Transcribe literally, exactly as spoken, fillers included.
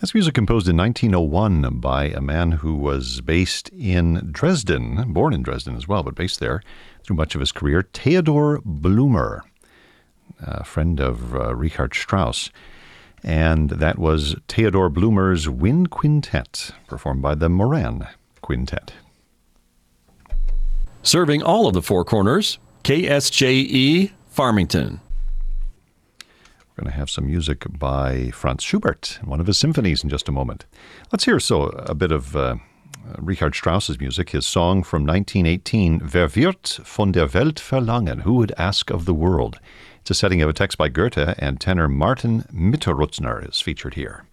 That's music composed in nineteen oh one by a man who was based in Dresden, born in Dresden as well, but based there through much of his career, Theodor Blumer, a friend of uh, Richard Strauss. And that was Theodor Blumer's Wind Quintet, performed by the Moran Quintet. Serving all of the Four Corners, K S J E, Farmington. We're going to have some music by Franz Schubert, one of his symphonies, in just a moment. Let's hear so a bit of uh, Richard Strauss's music, his song from nineteen eighteen, Wer wird von der Welt verlangen? Who would ask of the world? It's a setting of a text by Goethe, and tenor Martin Mitterrutzner is featured here.